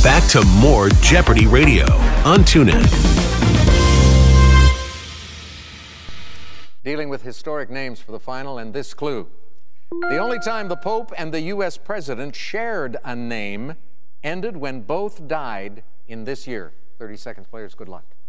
Back to more Jeopardy Radio on TuneIn. Dealing with historic names for the final, and this clue. The only time the Pope and the U.S. President shared a name ended when both died in this year. 30 seconds, players. Good luck.